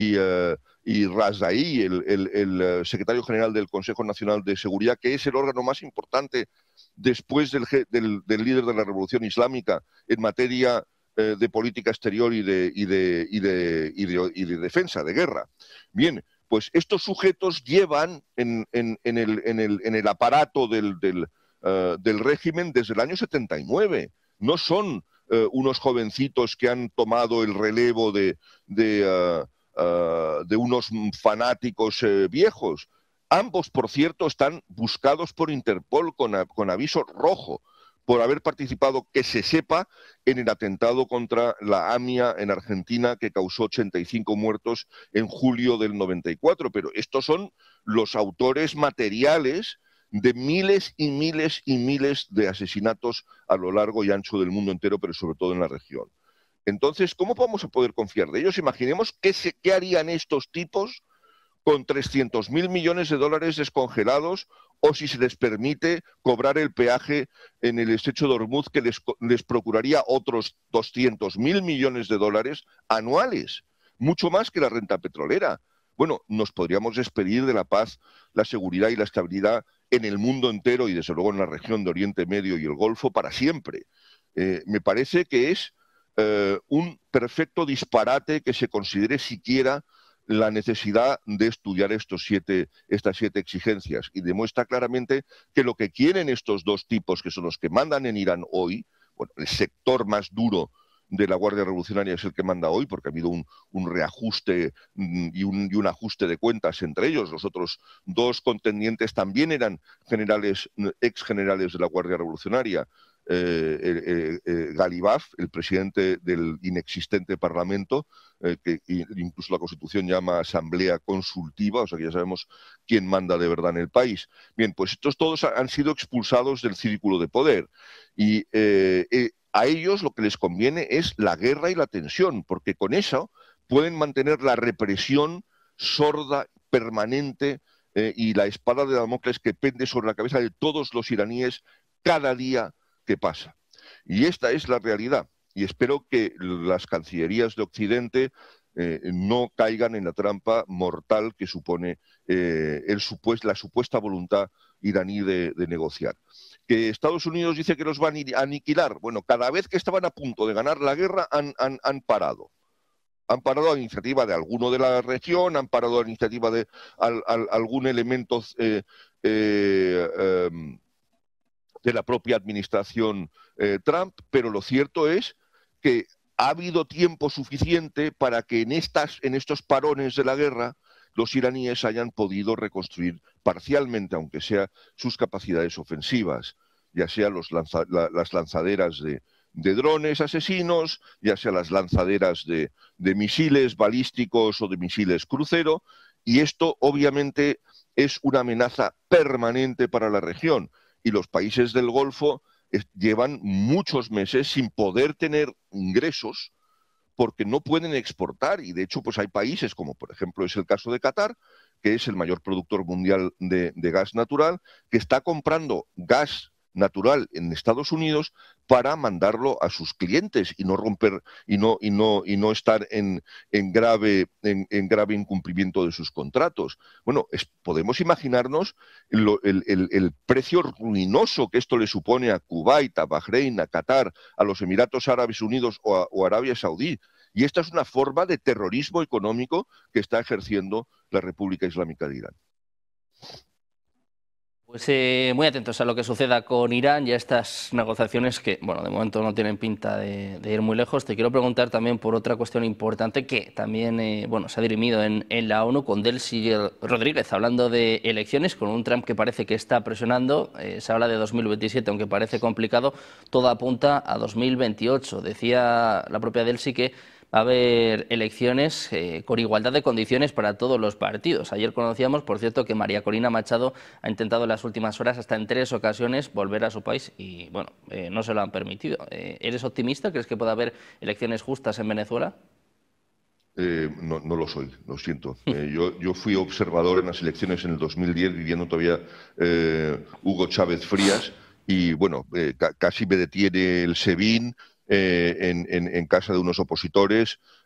y Razai, el secretario general del Consejo Nacional de Seguridad, que es el órgano más importante después del líder de la Revolución Islámica en materia de política exterior y de defensa, de guerra. Bien, pues estos sujetos llevan en el aparato del régimen desde el año 79. No son unos jovencitos que han tomado el relevo de unos fanáticos viejos. Ambos, por cierto, están buscados por Interpol con aviso rojo por haber participado, que se sepa, en el atentado contra la AMIA en Argentina, que causó 85 muertos en julio del 94. Pero estos son los autores materiales de miles y miles y miles de asesinatos a lo largo y ancho del mundo entero, pero sobre todo en la región. Entonces, ¿cómo vamos a poder confiar de ellos? Imaginemos qué harían estos tipos con 300.000 millones de dólares descongelados, o si se les permite cobrar el peaje en el estrecho de Hormuz, que les procuraría otros 200.000 millones de dólares anuales, mucho más que la renta petrolera. Bueno, nos podríamos despedir de la paz, la seguridad y la estabilidad en el mundo entero y desde luego en la región de Oriente Medio y el Golfo para siempre. Me parece que es un perfecto disparate que se considere siquiera la necesidad de estudiar estas 7 exigencias, y demuestra claramente que lo que quieren estos dos tipos, que son los que mandan en Irán hoy, bueno, el sector más duro de la Guardia Revolucionaria es el que manda hoy, porque ha habido un reajuste y un ajuste de cuentas entre ellos. Los otros dos contendientes también eran ex generales de la Guardia Revolucionaria. Galibaf, el presidente del inexistente Parlamento, que incluso la Constitución llama Asamblea Consultiva, o sea que ya sabemos quién manda de verdad en el país. Bien, pues estos todos han sido expulsados del círculo de poder, y a ellos lo que les conviene es la guerra y la tensión, porque con eso pueden mantener la represión sorda, permanente, y la espada de Damocles que pende sobre la cabeza de todos los iraníes cada día que pasa. Y esta es la realidad, y espero que las cancillerías de Occidente no caigan en la trampa mortal que supone la supuesta voluntad iraní de negociar. Que Estados Unidos dice que los van a aniquilar. Bueno, cada vez que estaban a punto de ganar la guerra han parado. Han parado a la iniciativa de alguno de la región, han parado a la iniciativa de algún elemento de la propia administración Trump, pero lo cierto es que ha habido tiempo suficiente para que en estos parones de la guerra los iraníes hayan podido reconstruir parcialmente, aunque sea, sus capacidades ofensivas, ya sea las lanzaderas de drones asesinos, ya sea las lanzaderas de misiles balísticos o de misiles crucero, y esto obviamente es una amenaza permanente para la región. Y los países del Golfo llevan muchos meses sin poder tener ingresos porque no pueden exportar, y de hecho pues hay países como por ejemplo es el caso de Qatar, que es el mayor productor mundial de gas natural, que está comprando gas natural en Estados Unidos para mandarlo a sus clientes y no romper y no estar en grave incumplimiento de sus contratos. Bueno, podemos imaginarnos el precio ruinoso que esto le supone a Kuwait, a Bahrein, a Qatar, a los Emiratos Árabes Unidos o a Arabia Saudí. Y esta es una forma de terrorismo económico que está ejerciendo la República Islámica de Irán. Pues muy atentos a lo que suceda con Irán y a estas negociaciones que, bueno, de momento no tienen pinta de ir muy lejos. Te quiero preguntar también por otra cuestión importante que también bueno, se ha dirimido en la ONU, con Delcy Rodríguez hablando de elecciones, con un Trump que parece que está presionando. Se habla de 2027, aunque parece complicado. Todo apunta a 2028. Decía la propia Delcy que va a haber elecciones con igualdad de condiciones para todos los partidos. Ayer conocíamos, por cierto, que María Corina Machado ha intentado en las últimas horas, hasta en 3 ocasiones, volver a su país y, bueno, no se lo han permitido. ¿Eres optimista? ¿Crees que puede haber elecciones justas en Venezuela? No lo soy, lo siento. Yo fui observador en las elecciones en el 2010, viviendo todavía Hugo Chávez Frías, y bueno, casi me detiene el SEBIN en casa de unos opositores.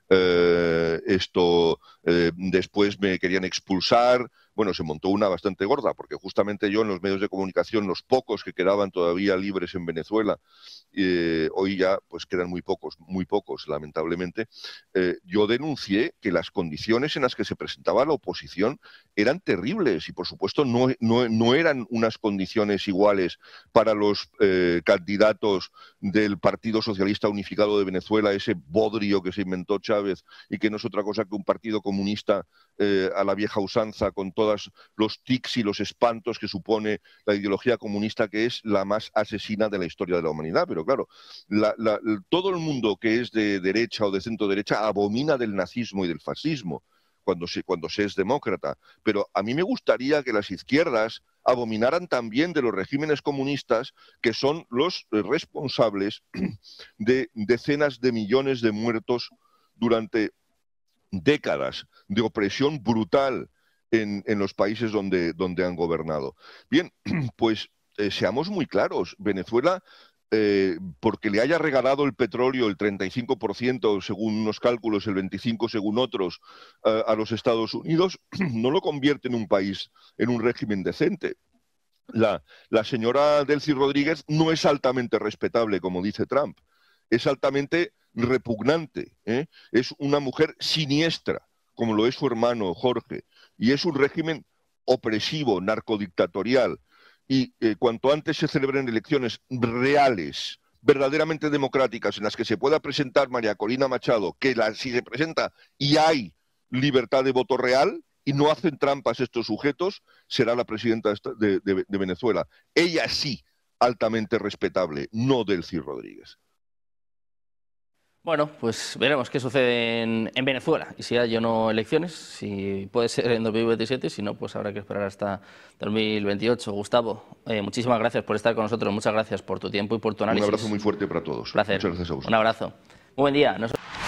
Después me querían expulsar. Bueno, se montó una bastante gorda, porque justamente yo en los medios de comunicación, los pocos que quedaban todavía libres en Venezuela, hoy ya pues quedan muy pocos, lamentablemente, yo denuncié que las condiciones en las que se presentaba la oposición eran terribles y, por supuesto, no eran unas condiciones iguales para los candidatos del Partido Socialista Unificado de Venezuela, ese bodrio que se inventó Chávez y que no es otra cosa que un partido comunista a la vieja usanza, con todos los tics y los espantos que supone la ideología comunista, que es la más asesina de la historia de la humanidad. Pero claro, todo el mundo que es de derecha o de centro derecha abomina del nazismo y del fascismo cuando se es demócrata. Pero a mí me gustaría que las izquierdas abominaran también de los regímenes comunistas, que son los responsables de decenas de millones de muertos durante décadas de opresión brutal en los países donde han gobernado. Bien, pues seamos muy claros, Venezuela, porque le haya regalado el petróleo el 35%, según unos cálculos, el 25% según otros, a los Estados Unidos, no lo convierte en un país, en un régimen decente. La señora Delcy Rodríguez no es altamente respetable, como dice Trump, es altamente repugnante, ¿eh? Es una mujer siniestra, como lo es su hermano Jorge, y es un régimen opresivo, narcodictatorial, y cuanto antes se celebren elecciones reales, verdaderamente democráticas, en las que se pueda presentar María Corina Machado, que si se presenta y hay libertad de voto real y no hacen trampas estos sujetos, será la presidenta de Venezuela. Ella sí, altamente respetable, no Delcy Rodríguez. Bueno, pues veremos qué sucede en Venezuela y si hay o no elecciones, si puede ser en 2027, si no, pues habrá que esperar hasta 2028. Gustavo, muchísimas gracias por estar con nosotros, muchas gracias por tu tiempo y por tu análisis. Un abrazo muy fuerte para todos. Placer. Muchas gracias a vosotros. Un abrazo. Muy buen día.